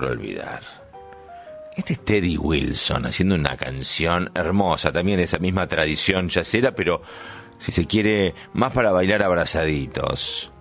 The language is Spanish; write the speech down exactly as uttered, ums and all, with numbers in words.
para olvidar. Este es Teddy Wilson haciendo una canción hermosa, también de esa misma tradición yacera, pero si se quiere, más para bailar abrazaditos.